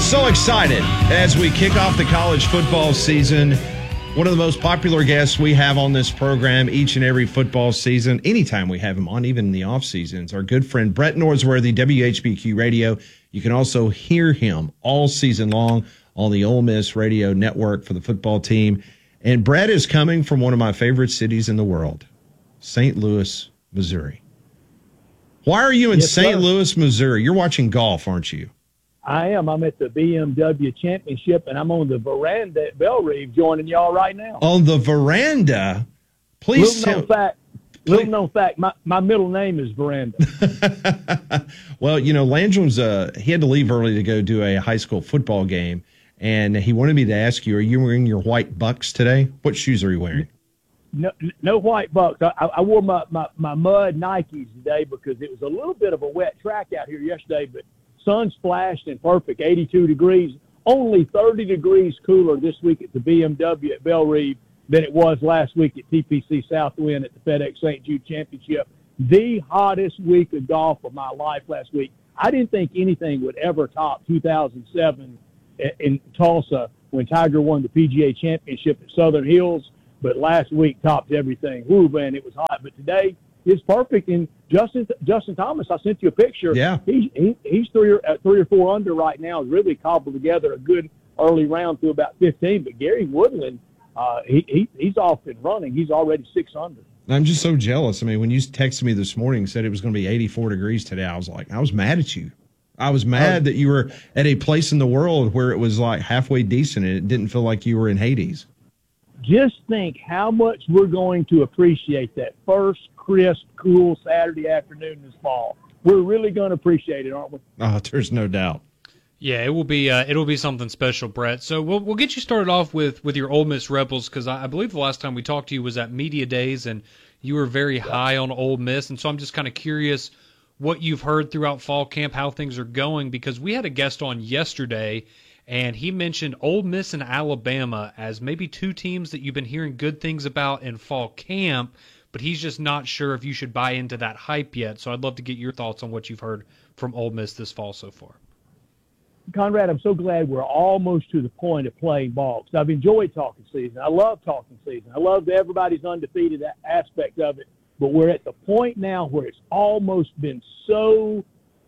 So excited as we kick off the college football season. One of the most popular guests we have on this program each and every football season, anytime we have him on, even in the off seasons, our good friend Brett Norsworthy, WHBQ Radio. You can also hear him all season long on the Ole Miss Radio Network for the football team. And Brett is coming from one of my favorite cities in the world, St. Louis, Missouri. Why are you in St. Louis, Missouri? You're watching golf, aren't you? I am. I'm at the BMW Championship, and I'm on the veranda at Belle Reve joining y'all right now. On the veranda? Please tell me. Little known fact, my middle name is Veranda. Well, you know, Landrum's, he had to leave early to go do a high school football game, and he wanted me to ask you, are you wearing your white Bucks today? What shoes are you wearing? No white Bucks. I wore my mud Nikes today because it was a little bit of a wet track out here yesterday, but sun splashed and perfect, 82 degrees. Only 30 degrees cooler this week at the BMW at Belle Reve than it was last week at TPC Southwind at the FedEx St. Jude Championship. The hottest week of golf of my life last week. I didn't think anything would ever top 2007 in Tulsa when Tiger won the PGA Championship at Southern Hills, but last week topped everything. Woo, man, it was hot. But today is perfect. And Justin Thomas, I sent you a picture. Yeah. He's three or four under right now. Has really cobbled together a good early round through about 15. But Gary Woodland, he's off and running. He's already 6 under. I'm just so jealous. I mean, when you texted me this morning and said it was going to be 84 degrees today, I was mad at you. I was mad that you were at a place in the world where it was like halfway decent and it didn't feel like you were in Hades. Just think how much we're going to appreciate that first crisp, cool Saturday afternoon this fall. We're really going to appreciate it, aren't we? Oh, there's no doubt. Yeah, it will be. It'll be something special, Brett. So we'll get you started off with your Ole Miss Rebels because I believe the last time we talked to you was at Media Days and you were very high on Ole Miss, and so I'm just kind of curious what you've heard throughout fall camp, how things are going, because we had a guest on yesterday. And he mentioned Ole Miss and Alabama as maybe two teams that you've been hearing good things about in fall camp, but he's just not sure if you should buy into that hype yet. So I'd love to get your thoughts on what you've heard from Ole Miss this fall so far. Conrad, I'm so glad we're almost to the point of playing ball because I've enjoyed talking season. I love talking season. I love everybody's undefeated aspect of it, but we're at the point now where it's almost been so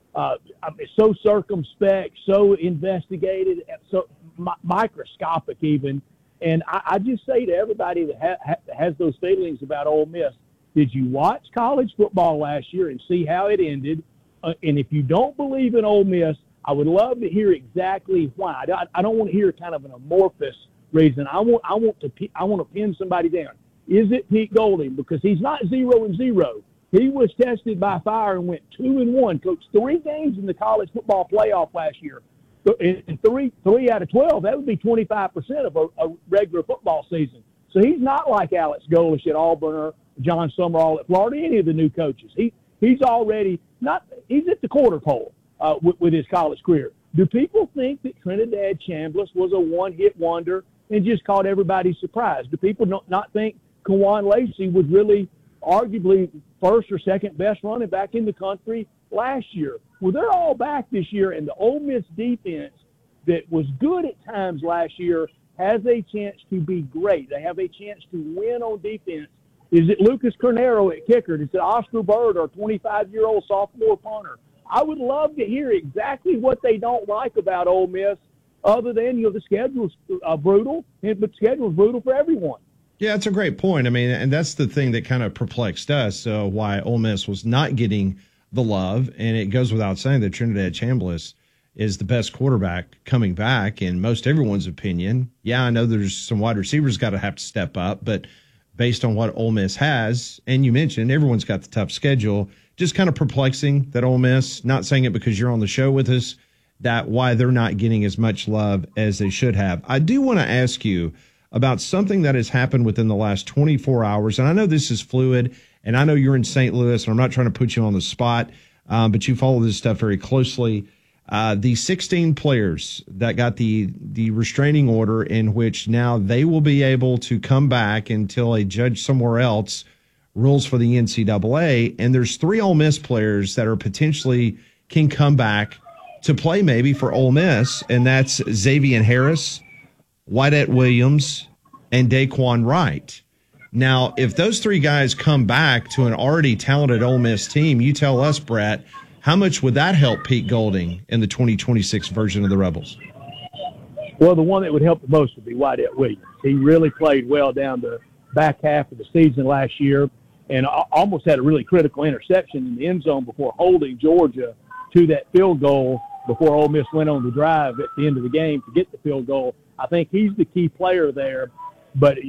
so circumspect, so investigated, so microscopic even. And I just say to everybody that has those feelings about Ole Miss, did you watch college football last year and see how it ended? And if you don't believe in Ole Miss, I would love to hear exactly why. I don't want to hear kind of an amorphous reason. I want to pin somebody down. Is it Pete Golding? Because he's not 0-0. He was tested by fire and went 2-1. Coached 3 games in the college football playoff last year. And three out of 12, that would be 25% of a regular football season. So he's not like Alex Golesh at Auburn or John Summerall at Florida, any of the new coaches. He's already he's at the quarter pole with his college career. Do people think that Trinidad Chambliss was a one-hit wonder and just caught everybody surprised? Do people not think Kawan Lacey was really arguably first or second best running back in the country last year? Well, they're all back this year, and the Ole Miss defense that was good at times last year has a chance to be great. They have a chance to win on defense. Is it Lucas Cornero at kicker? Is it Oscar Bird, our 25-year-old sophomore punter? I would love to hear exactly what they don't like about Ole Miss other than, the schedule's brutal, but the schedule's brutal for everyone. Yeah, that's a great point. I mean, and that's the thing that kind of perplexed us, why Ole Miss was not getting the love. And it goes without saying that Trinidad Chambliss is the best quarterback coming back in most everyone's opinion. Yeah, I know there's some wide receivers got to have to step up, but based on what Ole Miss has, and you mentioned everyone's got the tough schedule, just kind of perplexing that Ole Miss, not saying it because you're on the show with us, that why they're not getting as much love as they should have. I do want to ask you about something that has happened within the last 24 hours. And I know this is fluid, and I know you're in St. Louis, and I'm not trying to put you on the spot, but you follow this stuff very closely. The 16 players that got the restraining order in which now they will be able to come back until a judge somewhere else rules for the NCAA. And there's 3 Ole Miss players that are potentially can come back to play maybe for Ole Miss, and that's Xavier Harris, Wyatt Williams, and Daquan Wright. Now, if those three guys come back to an already talented Ole Miss team, you tell us, Brett, how much would that help Pete Golding in the 2026 version of the Rebels? Well, the one that would help the most would be Wyatt Williams. He really played well down the back half of the season last year and almost had a really critical interception in the end zone before holding Georgia to that field goal before Ole Miss went on the drive at the end of the game to get the field goal. I think he's the key player there. But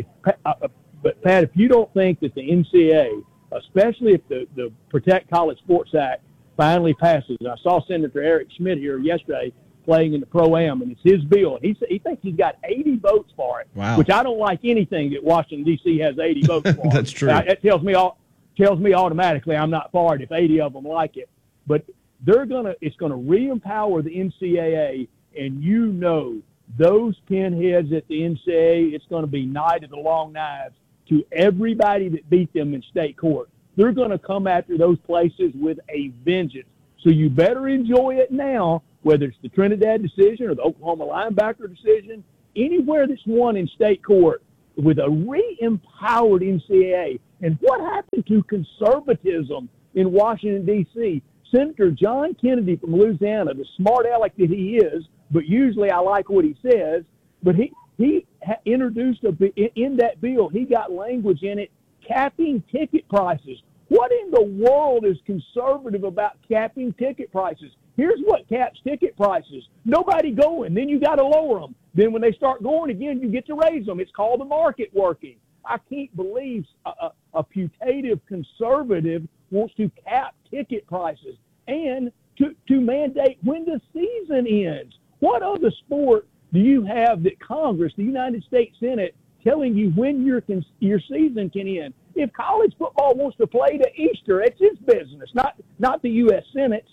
Pat, if you don't think that the NCAA, especially if the Protect College Sports Act finally passes, I saw Senator Eric Schmidt here yesterday playing in the Pro-Am, and it's his bill. He thinks he's got 80 votes for it, wow. Which I don't like anything that Washington, D.C. has 80 votes for. That's true. That tells me automatically I'm not for it if 80 of them like it. But it's going to re-empower the NCAA, and you know those pinheads at the NCAA, it's going to be Night of the Long Knives to everybody that beat them in state court. They're going to come after those places with a vengeance. So you better enjoy it now, whether it's the Trinidad decision or the Oklahoma linebacker decision, anywhere that's won in state court with a re-empowered NCAA. And what happened to conservatism in Washington, D.C.? Senator John Kennedy from Louisiana, the smart aleck that he is, but usually I like what he says, but he introduced in that bill, he got language in it, capping ticket prices. What in the world is conservative about capping ticket prices? Here's what caps ticket prices. Nobody going, then you got to lower them. Then when they start going again, you get to raise them. It's called the market working. I can't believe a putative conservative wants to cap ticket prices and to mandate when the season ends. What other sport do you have that Congress, the United States Senate, telling you when your season can end? If college football wants to play to Easter, it's its business, not the U.S. Senate's.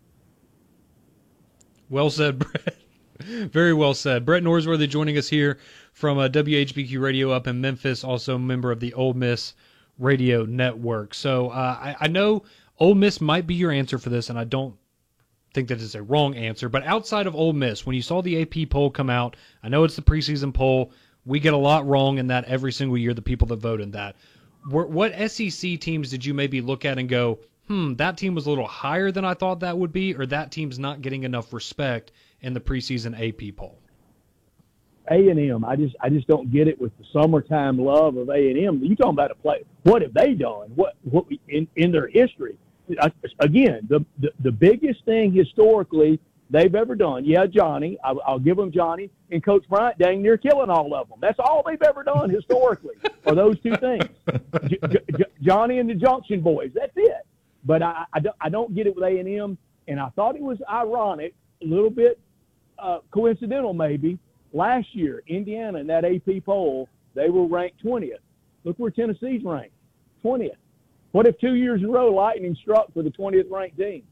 Well said, Brett. Very well said. Brett Norsworthy joining us here from WHBQ Radio up in Memphis, also a member of the Ole Miss Radio Network. So I know Ole Miss might be your answer for this, and I don't think that is a wrong answer. But outside of Ole Miss, when you saw the AP poll come out, I know it's the preseason poll. We get a lot wrong in that every single year, the people that vote in that. What SEC teams did you maybe look at and go, that team was a little higher than I thought that would be, or that team's not getting enough respect in the preseason AP poll? A&M. I just don't get it with the summertime love of A&M. You talking about a play? What have they done? What in their history? Again, the biggest thing historically they've ever done. Yeah, Johnny. I'll give them Johnny and Coach Bryant. Dang near killing all of them. That's all they've ever done historically. Are those two things? Johnny and the Junction Boys. That's it. But I don't get it with A&M, and I thought it was ironic, a little bit coincidental maybe. Last year, Indiana in that AP poll, they were ranked 20th. Look where Tennessee's ranked, 20th. What if 2 years in a row Lightning struck for the 20th ranked team?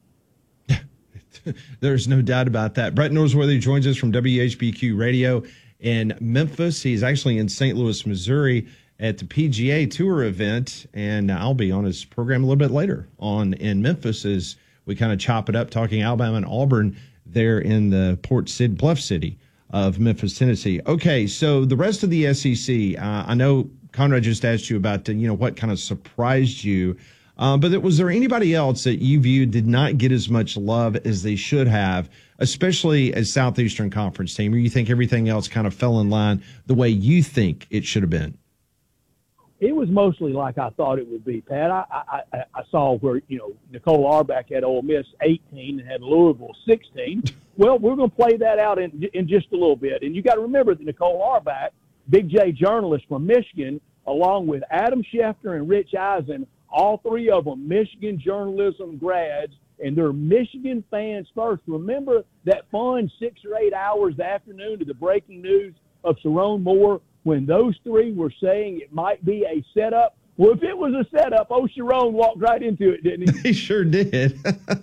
There's no doubt about that. Brett Norsworthy joins us from WHBQ Radio in Memphis. He's actually in St. Louis, Missouri at the PGA Tour event, and I'll be on his program a little bit later on in Memphis as we kind of chop it up talking Alabama and Auburn there in the Bluff City of Memphis, Tennessee. Okay, so the rest of the SEC, I know Conrad just asked you about what kind of surprised you, but was there anybody else that you viewed did not get as much love as they should have, especially as Southeastern Conference team, or you think everything else kind of fell in line the way you think it should have been? It was mostly like I thought it would be, Pat. I saw where, Nicole Auerbach had Ole Miss 18 and had Louisville 16. Well, we're going to play that out in just a little bit. And you got to remember that Nicole Auerbach, Big J journalist from Michigan, along with Adam Schefter and Rich Eisen, all three of them Michigan journalism grads, and they're Michigan fans first. Remember that fun 6 or 8 hours the afternoon of the breaking news of Sharon Moore when those three were saying it might be a setup? Well, if it was a setup, Sharon walked right into it, didn't he? He sure did.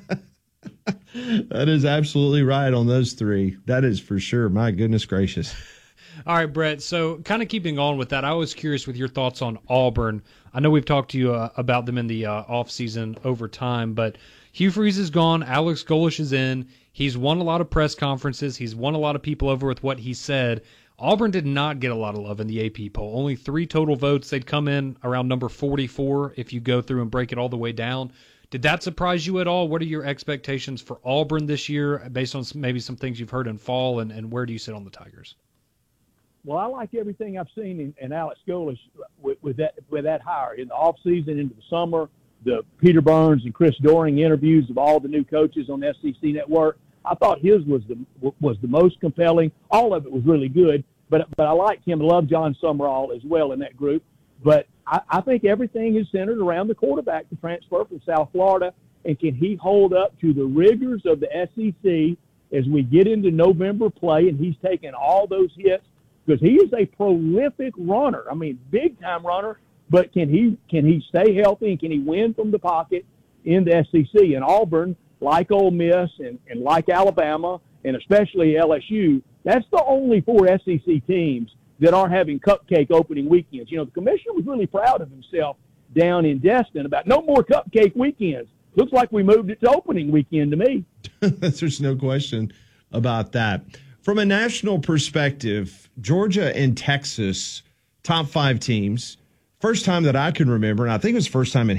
That is absolutely right on those three. That is for sure. My goodness gracious. All right, Brett. So kind of keeping on with that, I was curious with your thoughts on Auburn. I know we've talked to you about them in the offseason over time, but Hugh Freeze is gone. Alex Golesh is in. He's won a lot of press conferences. He's won a lot of people over with what he said. Auburn did not get a lot of love in the AP poll. Only 3 total votes. They'd come in around number 44 if you go through and break it all the way down. Did that surprise you at all? What are your expectations for Auburn this year based on maybe some things you've heard in fall, and where do you sit on the Tigers? Well, I like everything I've seen in Alex Golesh with that hire in the offseason into the summer, the Peter Burns and Chris Doering interviews of all the new coaches on the SEC Network. I thought his was the most compelling. All of it was really good, but I liked him. I love John Summerall as well in that group. But I think everything is centered around the quarterback to transfer from South Florida, and can he hold up to the rigors of the SEC as we get into November play, and he's taking all those hits, because he is a prolific runner. I mean, big-time runner, but can he stay healthy, and can he win from the pocket in the SEC? And Auburn, like Ole Miss and like Alabama and especially LSU, that's the only 4 SEC teams that aren't having cupcake opening weekends. You know, the commissioner was really proud of himself down in Destin about no more cupcake weekends. Looks like we moved it to opening weekend to me. There's no question about that. From a national perspective, Georgia and Texas, top 5 teams. First time that I can remember, and I think it was first time in